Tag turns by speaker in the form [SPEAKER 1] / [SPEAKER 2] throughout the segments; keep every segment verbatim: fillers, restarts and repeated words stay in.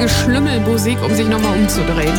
[SPEAKER 1] Schlümmelmusik, um sich nochmal umzudrehen.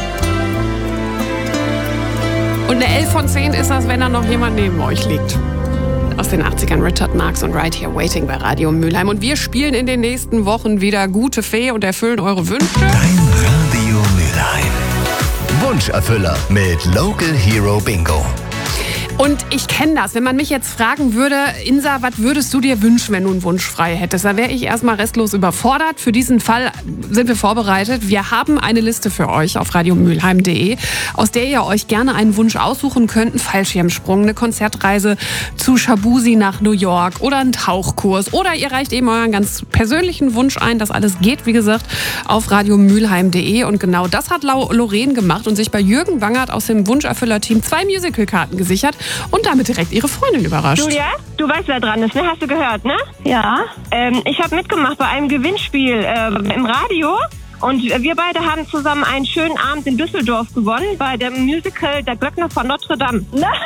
[SPEAKER 1] Und eine elf von zehn ist das, wenn da noch jemand neben euch liegt. Aus den achtzigern Richard Marx und Right Here Waiting bei Radio Mülheim. Und wir spielen in den nächsten Wochen wieder Gute Fee und erfüllen eure Wünsche.
[SPEAKER 2] Dein Radio Mülheim. Wunscherfüller mit Local Hero Bingo.
[SPEAKER 1] Und ich kenne das, wenn man mich jetzt fragen würde, Insa, was würdest du dir wünschen, wenn du einen Wunsch frei hättest? Da wäre ich erstmal restlos überfordert. Für diesen Fall sind wir vorbereitet. Wir haben eine Liste für euch auf radiomülheim punkt de, aus der ihr euch gerne einen Wunsch aussuchen könnt. Ein Fallschirmsprung, eine Konzertreise zu Shabuzi nach New York oder ein Tauchkurs. Oder ihr reicht eben euren ganz persönlichen Wunsch ein. Das alles geht, wie gesagt, auf radiomülheim punkt de. Und genau das hat Lorraine gemacht und sich bei Jürgen Wangert aus dem Wunscherfüller-Team zwei Musicalkarten gesichert. Und damit direkt ihre Freundin überrascht.
[SPEAKER 3] Julia, du weißt, wer dran ist, ne? Hast du gehört, ne?
[SPEAKER 4] Ja.
[SPEAKER 3] Ähm, ich habe mitgemacht bei einem Gewinnspiel äh, im Radio. Und wir beide haben zusammen einen schönen Abend in Düsseldorf gewonnen bei dem Musical Der Glöckner von Notre Dame.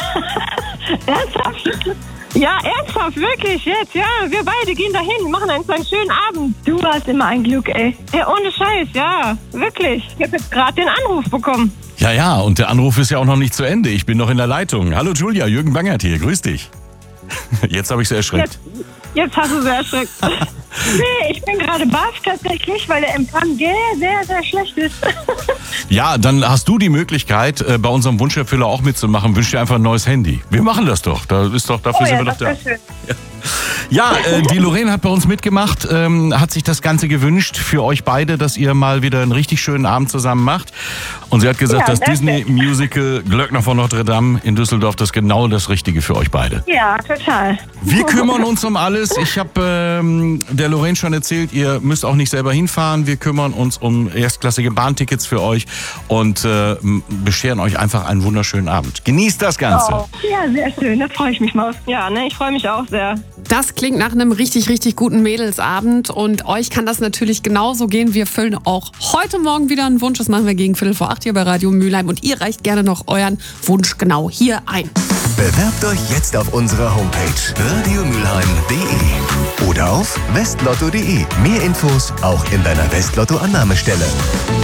[SPEAKER 4] Ernsthaft?
[SPEAKER 3] Ja, ernsthaft, wirklich, jetzt, ja. Wir beide gehen dahin, machen einen, einen schönen Abend.
[SPEAKER 4] Du hast immer ein Glück, ey.
[SPEAKER 3] Ja, ohne Scheiß, ja, wirklich. Ich habe jetzt gerade den Anruf bekommen.
[SPEAKER 5] Ja, ja, und der Anruf ist ja auch noch nicht zu Ende. Ich bin noch in der Leitung. Hallo Julia, Jürgen Wangert hier, grüß dich. Jetzt habe ich sie erschreckt.
[SPEAKER 3] Jetzt, jetzt hast du sie erschreckt.
[SPEAKER 4] Nee, ich bin gerade baff tatsächlich, weil der Empfang sehr, sehr, sehr schlecht ist.
[SPEAKER 5] Ja, dann hast du die Möglichkeit, bei unserem Wunscherfüller auch mitzumachen. Wünsch dir einfach ein neues Handy. Wir machen das doch. Da ist doch dafür
[SPEAKER 4] oh,
[SPEAKER 5] sind
[SPEAKER 4] ja,
[SPEAKER 5] wir doch da.
[SPEAKER 4] Schön.
[SPEAKER 5] Ja. Ja, äh, die Lorraine hat bei uns mitgemacht, ähm, hat sich das Ganze gewünscht für euch beide, dass ihr mal wieder einen richtig schönen Abend zusammen macht. Und sie hat gesagt,
[SPEAKER 4] Ja,
[SPEAKER 5] das
[SPEAKER 4] danke.
[SPEAKER 5] Disney-Musical Glöckner von Notre Dame in Düsseldorf, das ist genau das Richtige für euch beide.
[SPEAKER 4] Ja, total.
[SPEAKER 5] Wir kümmern uns um alles. Ich habe ähm, der Lorraine schon erzählt, ihr müsst auch nicht selber hinfahren. Wir kümmern uns um erstklassige Bahntickets für euch und äh, bescheren euch einfach einen wunderschönen Abend. Genießt das Ganze.
[SPEAKER 4] Oh, ja, sehr schön, da freue ich mich mal.
[SPEAKER 3] Ja, ne, ich freue mich auch sehr.
[SPEAKER 1] Das klingt nach einem richtig, richtig guten Mädelsabend. Und euch kann das natürlich genauso gehen. Wir füllen auch heute Morgen wieder einen Wunsch. Das machen wir gegen Viertel vor acht hier bei Radio Mülheim. Und ihr reicht gerne noch euren Wunsch genau hier ein.
[SPEAKER 2] Bewerbt euch jetzt auf unserer Homepage radiomülheim punkt de oder auf westlotto punkt de. Mehr Infos auch in deiner Westlotto-Annahmestelle.